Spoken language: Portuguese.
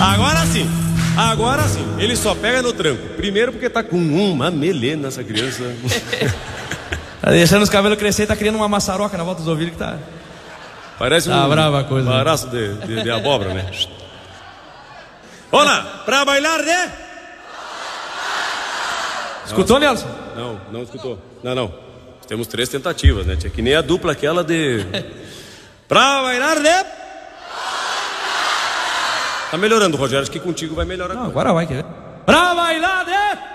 Agora sim, ele só pega no tranco. Primeiro porque tá com uma melena essa criança. Tá deixando os cabelos crescer e tá criando uma maçaroca na volta dos ouvidos que tá... Parece tá brava a coisa. Baraço de abóbora, né? Olá, pra bailar de... Escutou, Nelson? Não escutou. Não. Temos 3 tentativas, né? Tinha que nem a dupla aquela de... Pra bailar de... Tá melhorando, Rogério. Acho que contigo vai melhorar. Não, agora vai, quer ver? Pra bailar de...